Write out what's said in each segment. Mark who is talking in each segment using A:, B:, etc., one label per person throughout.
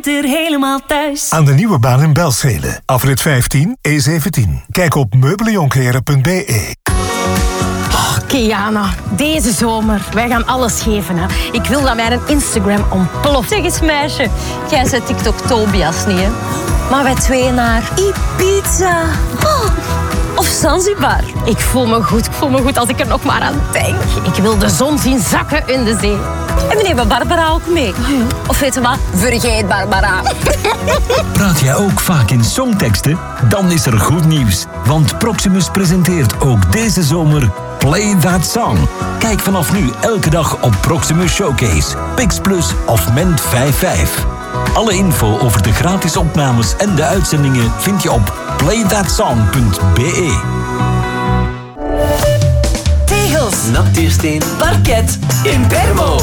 A: Er helemaal thuis.
B: Aan de nieuwe baan in Belschelen. Afrit 15, E17. Kijk op meubeljonkheren.be.
C: Oh, Kiana, deze zomer, wij gaan alles geven. Hè. Ik wil dat mijn Instagram ontploft.
D: Zeg eens meisje, jij zet TikTok Tobias niet, hè? Maar wij twee naar Ibiza. Oh, of Zanzibar.
C: Ik voel me goed als ik er nog maar aan denk. Ik wil de zon zien zakken in de zee.
D: En we nemen Barbara ook mee. Of weet je wat? Vergeet Barbara.
E: Praat jij ook vaak in songteksten? Dan is er goed nieuws. Want Proximus presenteert ook deze zomer Play That Song. Kijk vanaf nu elke dag op Proximus Showcase, Pix Plus of Ment 55. Alle info over de gratis opnames en de uitzendingen vind je op playthatsong.be.
F: Tegels, natuursteen, parket, Impermo.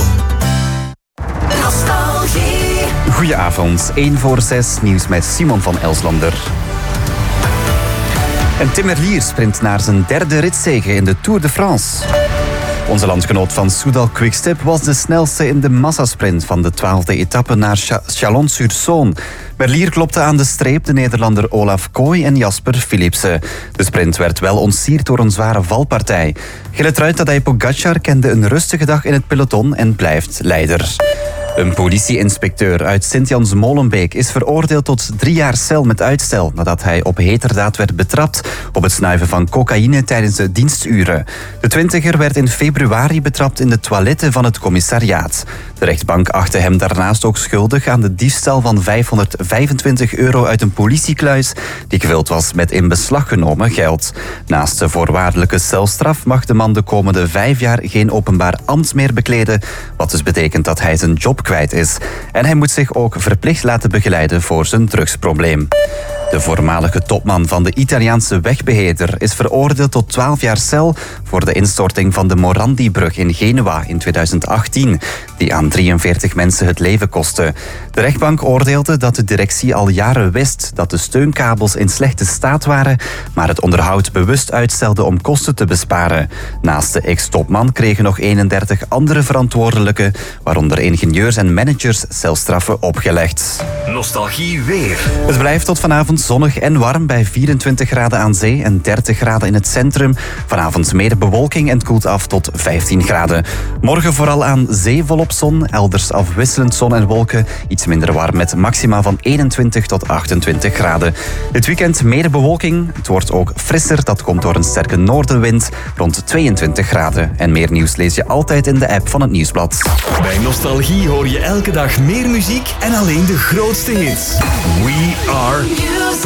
F: Nostalgie.
G: Goedenavond, 1 voor 6 nieuws met Simon van Elslander. En Tim Merlier sprint naar zijn derde ritzege in de Tour de France. Onze landgenoot van Soudal Quickstep was de snelste in de massasprint van de 12e etappe naar Chalon-sur-Saône. Merlier klopte aan de streep de Nederlander Olaf Kooi en Jasper Philipsen. De sprint werd wel ontsierd door een zware valpartij. Gele-trui Tadej Pogačar kende een rustige dag in het peloton en blijft leider. Een politieinspecteur uit Sint-Jans-Molenbeek is veroordeeld tot 3 jaar cel met uitstel nadat hij op heterdaad werd betrapt op het snuiven van cocaïne tijdens de diensturen. De 20er werd in februari betrapt in de toiletten van het commissariaat. De rechtbank achtte hem daarnaast ook schuldig aan de diefstal van €525 uit een politiekluis die gevuld was met in beslag genomen geld. Naast de voorwaardelijke celstraf mag de man de komende 5 jaar geen openbaar ambt meer bekleden, wat dus betekent dat hij zijn job kwijt is. En hij moet zich ook verplicht laten begeleiden voor zijn drugsprobleem. De voormalige topman van de Italiaanse wegbeheerder is veroordeeld tot 12 jaar cel voor de instorting van de Morandi-brug in Genua in 2018, die aan 43 mensen het leven kostte. De rechtbank oordeelde dat de directie al jaren wist dat de steunkabels in slechte staat waren, maar het onderhoud bewust uitstelde om kosten te besparen. Naast de ex-topman kregen nog 31 andere verantwoordelijken, waaronder ingenieurs en managers, celstraffen opgelegd.
F: Nostalgie weer.
G: Het blijft tot vanavond zonnig en warm bij 24 graden aan zee en 30 graden in het centrum. Vanavond meer bewolking en het koelt af tot 15 graden. Morgen vooral aan zee volop zon, elders afwisselend zon en wolken. Iets minder warm met maxima van 21 tot 28 graden. Dit weekend meer bewolking. Het wordt ook frisser, dat komt door een sterke noordenwind, rond 22 graden. En meer nieuws lees je altijd in de app van het Nieuwsblad.
E: Bij Nostalgie hoor je elke dag meer muziek en alleen de grootste hits. We are